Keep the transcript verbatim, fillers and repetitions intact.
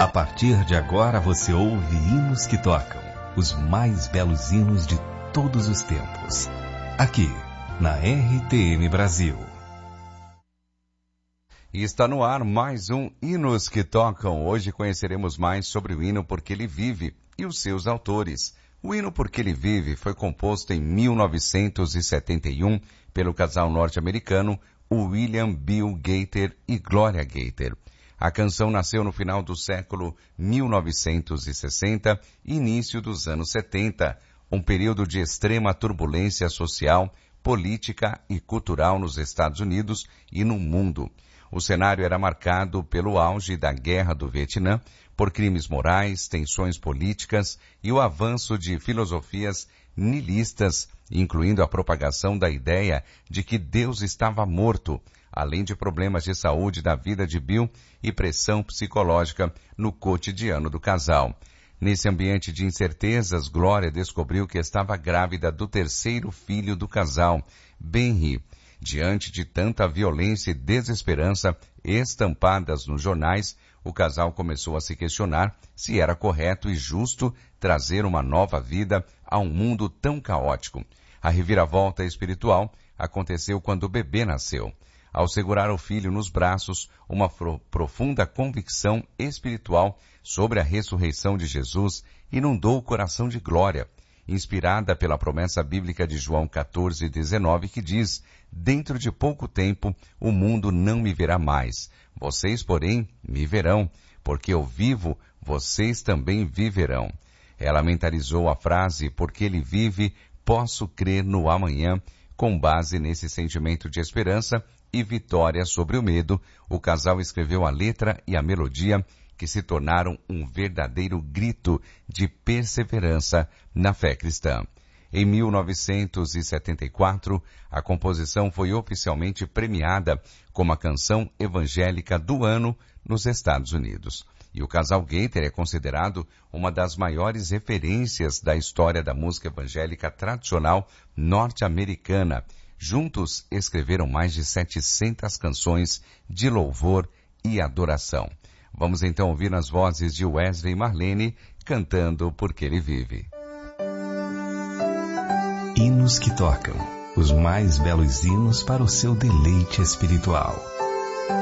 A partir de agora você ouve hinos que tocam, os mais belos hinos de todos os tempos. Aqui, na R T M Brasil. E está no ar mais um Hinos que Tocam. Hoje conheceremos mais sobre o hino Porque Ele Vive e os seus autores. O hino Porque Ele Vive foi composto em mil novecentos e setenta e um pelo casal norte-americano William Bill Gaither e Gloria Gaither. A canção nasceu no final do século mil novecentos e sessenta e início dos anos setenta, um período de extrema turbulência social, política e cultural nos Estados Unidos e no mundo. O cenário era marcado pelo auge da Guerra do Vietnã, por crimes morais, tensões políticas e o avanço de filosofias nihilistas, incluindo a propagação da ideia de que Deus estava morto, além de problemas de saúde da vida de Bill e pressão psicológica no cotidiano do casal. Nesse ambiente de incertezas, Glória descobriu que estava grávida do terceiro filho do casal, Benny. Diante de tanta violência e desesperança estampadas nos jornais, o casal começou a se questionar se era correto e justo trazer uma nova vida a um mundo tão caótico. A reviravolta espiritual aconteceu quando o bebê nasceu. Ao segurar o filho nos braços, uma pro- profunda convicção espiritual sobre a ressurreição de Jesus inundou o coração de Glória, inspirada pela promessa bíblica de João quatorze, dezenove, que diz: dentro de pouco tempo o mundo não me verá mais. Vocês, porém, me verão, porque eu vivo, vocês também viverão. Ela mentalizou a frase, porque ele vive, posso crer no amanhã. Com base nesse sentimento de esperança e vitória sobre o medo, o casal escreveu a letra e a melodia, que se tornaram um verdadeiro grito de perseverança na fé cristã. Em mil novecentos e setenta e quatro, a composição foi oficialmente premiada como a canção evangélica do ano nos Estados Unidos. E o casal Gaither é considerado uma das maiores referências da história da música evangélica tradicional norte-americana. Juntos escreveram mais de setecentas canções de louvor e adoração. Vamos então ouvir nas vozes de Wesley e Marlene cantando Porque Ele Vive. Hinos que tocam, os mais belos hinos para o seu deleite espiritual.